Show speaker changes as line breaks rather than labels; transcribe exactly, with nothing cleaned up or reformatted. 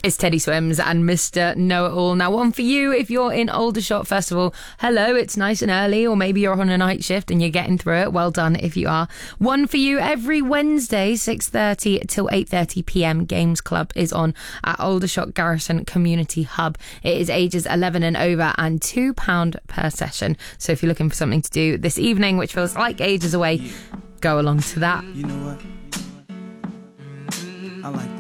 It's Teddy Swims and Mister Know-It-All. Now, one for you if you're in Aldershot Festival. Hello, it's nice and early, or maybe you're on a night shift and you're getting through it. Well done if you are. One for you every Wednesday, six thirty till eight thirty p.m. Games Club is on at Aldershot Garrison Community Hub. It is ages eleven and over and two pounds per session. So if you're looking for something to do this evening, which feels like ages away, go along to that.
You know what? I like that.